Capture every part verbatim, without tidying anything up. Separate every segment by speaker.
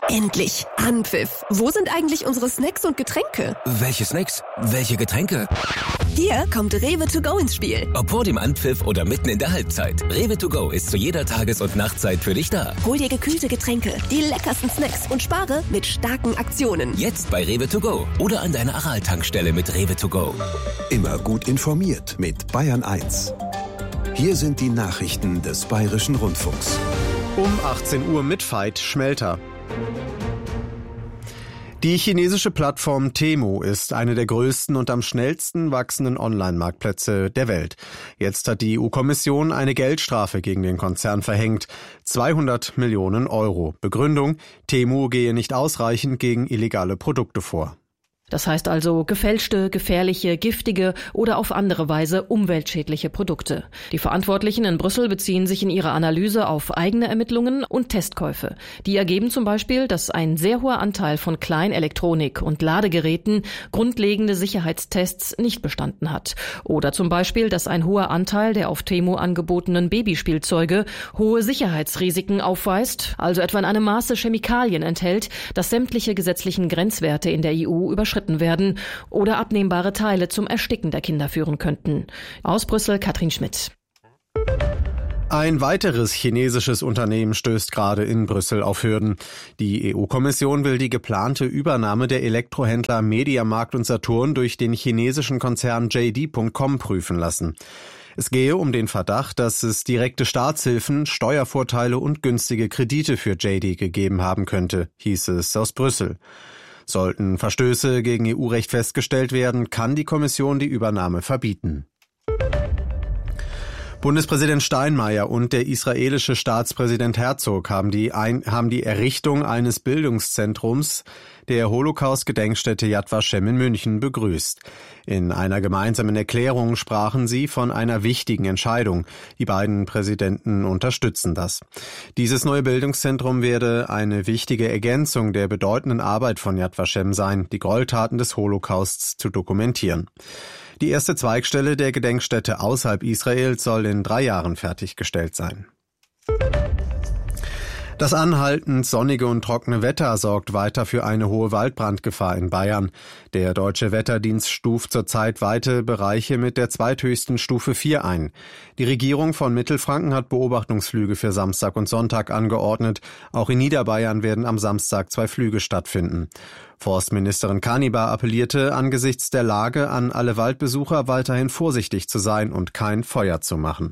Speaker 1: Endlich! Anpfiff! Wo sind eigentlich unsere Snacks und Getränke?
Speaker 2: Welche Snacks? Welche Getränke?
Speaker 1: Hier kommt Rewe to go ins Spiel.
Speaker 2: Ob vor dem Anpfiff oder mitten in der Halbzeit. Rewe to go ist zu jeder Tages- und Nachtzeit für dich da.
Speaker 1: Hol dir gekühlte Getränke, die leckersten Snacks und spare mit starken Aktionen.
Speaker 2: Jetzt bei Rewe to go oder an deiner Aral-Tankstelle mit Rewe to go.
Speaker 3: Immer gut informiert mit Bayern eins. Hier sind die Nachrichten des Bayerischen Rundfunks.
Speaker 4: Um achtzehn Uhr mit Veit Schmelter. Die chinesische Plattform Temu ist eine der größten und am schnellsten wachsenden Online-Marktplätze der Welt. Jetzt hat die E U-Kommission eine Geldstrafe gegen den Konzern verhängt. zweihundert Millionen Euro. Begründung: Temu gehe nicht ausreichend gegen illegale Produkte vor.
Speaker 5: Das heißt also gefälschte, gefährliche, giftige oder auf andere Weise umweltschädliche Produkte. Die Verantwortlichen in Brüssel beziehen sich in ihrer Analyse auf eigene Ermittlungen und Testkäufe. Die ergeben zum Beispiel, dass ein sehr hoher Anteil von Kleinelektronik und Ladegeräten grundlegende Sicherheitstests nicht bestanden hat. Oder zum Beispiel, dass ein hoher Anteil der auf Temu angebotenen Babyspielzeuge hohe Sicherheitsrisiken aufweist, also etwa in einem Maße Chemikalien enthält, das sämtliche gesetzlichen Grenzwerte in der E U überschritten werden oder abnehmbare Teile zum Ersticken der Kinder führen könnten. Aus Brüssel, Katrin Schmidt.
Speaker 4: Ein weiteres chinesisches Unternehmen stößt gerade in Brüssel auf Hürden. Die E U-Kommission will die geplante Übernahme der Elektrohändler Mediamarkt und Saturn durch den chinesischen Konzern J D Punkt com prüfen lassen. Es gehe um den Verdacht, dass es direkte Staatshilfen, Steuervorteile und günstige Kredite für J D gegeben haben könnte, hieß es aus Brüssel. Sollten Verstöße gegen E U-Recht festgestellt werden, kann die Kommission die Übernahme verbieten. Bundespräsident Steinmeier und der israelische Staatspräsident Herzog haben die, ein, haben die Errichtung eines Bildungszentrums der Holocaust-Gedenkstätte Yad Vashem in München begrüßt. In einer gemeinsamen Erklärung sprachen sie von einer wichtigen Entscheidung. Die beiden Präsidenten unterstützen das. Dieses neue Bildungszentrum werde eine wichtige Ergänzung der bedeutenden Arbeit von Yad Vashem sein, die Gräueltaten des Holocausts zu dokumentieren. Die erste Zweigstelle der Gedenkstätte außerhalb Israels soll in drei Jahren fertiggestellt sein. Das anhaltend sonnige und trockene Wetter sorgt weiter für eine hohe Waldbrandgefahr in Bayern. Der Deutsche Wetterdienst stuft zurzeit weite Bereiche mit der zweithöchsten Stufe vier ein. Die Regierung von Mittelfranken hat Beobachtungsflüge für Samstag und Sonntag angeordnet. Auch in Niederbayern werden am Samstag zwei Flüge stattfinden. Forstministerin Kanibar appellierte angesichts der Lage an alle Waldbesucher, weiterhin vorsichtig zu sein und kein Feuer zu machen.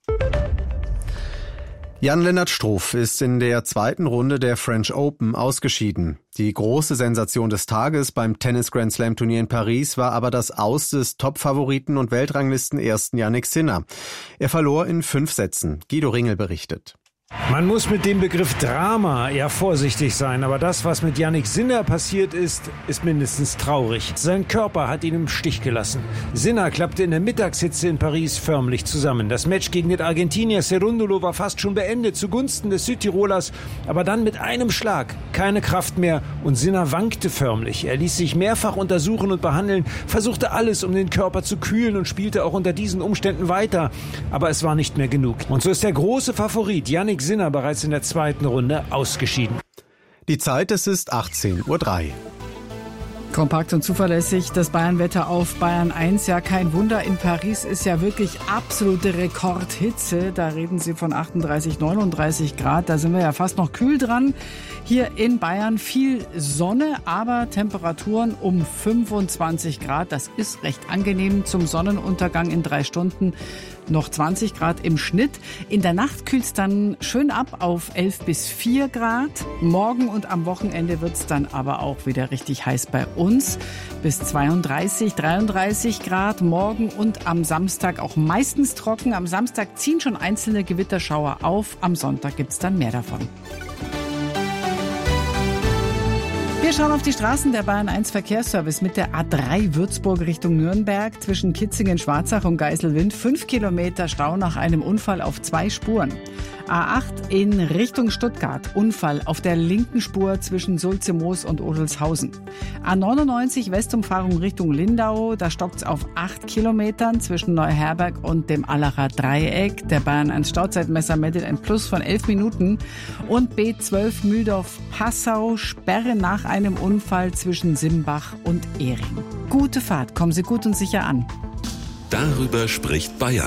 Speaker 4: Jan-Lennart Struff ist in der zweiten Runde der French Open ausgeschieden. Die große Sensation des Tages beim Tennis-Grand-Slam-Turnier in Paris war aber das Aus des Top-Favoriten und Weltranglisten-Ersten Jannik Sinner. Er verlor in fünf Sätzen. Guido Ringel berichtet.
Speaker 6: Man muss mit dem Begriff Drama eher vorsichtig sein, aber das, was mit Jannik Sinner passiert ist, ist mindestens traurig. Sein Körper hat ihn im Stich gelassen. Sinner klappte in der Mittagshitze in Paris förmlich zusammen. Das Match gegen den Argentinier Cerúndolo war fast schon beendet zugunsten des Südtirolers, aber dann mit einem Schlag keine Kraft mehr und Sinner wankte förmlich. Er ließ sich mehrfach untersuchen und behandeln, versuchte alles, um den Körper zu kühlen und spielte auch unter diesen Umständen weiter, aber es war nicht mehr genug. Und so ist der große Favorit Jannik Sinner bereits in der zweiten Runde ausgeschieden.
Speaker 4: Die Zeit, es ist achtzehn Uhr drei.
Speaker 7: Kompakt und zuverlässig, das Bayernwetter auf Bayern eins. Ja, kein Wunder, in Paris ist ja wirklich absolute Rekordhitze. Da reden Sie von achtunddreißig, neununddreißig Grad. Da sind wir ja fast noch kühl dran. Hier in Bayern viel Sonne, aber Temperaturen um fünfundzwanzig Grad. Das ist recht angenehm zum Sonnenuntergang in drei Stunden. Noch zwanzig Grad im Schnitt. In der Nacht kühlt es dann schön ab auf elf bis vier Grad. Morgen und am Wochenende wird es dann aber auch wieder richtig heiß bei uns. Bis zweiunddreißig, dreiunddreißig Grad. Morgen und am Samstag auch meistens trocken. Am Samstag ziehen schon einzelne Gewitterschauer auf. Am Sonntag gibt es dann mehr davon. Wir schauen auf die Straßen. Der Bayern eins Verkehrsservice mit der A drei Würzburg Richtung Nürnberg zwischen Kitzingen, Schwarzach und Geiselwind. Fünf Kilometer Stau nach einem Unfall auf zwei Spuren. A acht in Richtung Stuttgart. Unfall auf der linken Spur zwischen Sulze-Moos und Odelshausen. A neunundneunzig Westumfahrung Richtung Lindau. Da stockt's auf acht Kilometern zwischen Neuherberg und dem Allacher Dreieck. Der Bayern eins Stauzeitmesser meldet ein Plus von elf Minuten. Und B zwölf Mühldorf-Passau. Sperre nach einem Unfall zwischen Simbach und Ehring. Gute Fahrt. Kommen Sie gut und sicher an.
Speaker 8: Darüber spricht Bayern.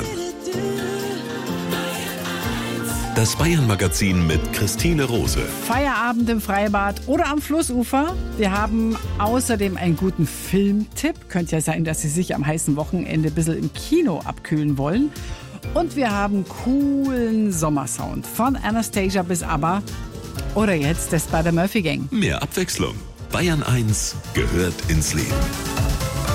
Speaker 8: Das Bayern-Magazin mit Christine Rose.
Speaker 7: Feierabend im Freibad oder am Flussufer. Wir haben außerdem einen guten Filmtipp. Könnte ja sein, dass Sie sich am heißen Wochenende ein bisschen im Kino abkühlen wollen. Und wir haben coolen Sommersound. Von Anastasia bis ABBA. Oder jetzt der Spider-Murphy Gang.
Speaker 8: Mehr Abwechslung. Bayern eins gehört ins Leben.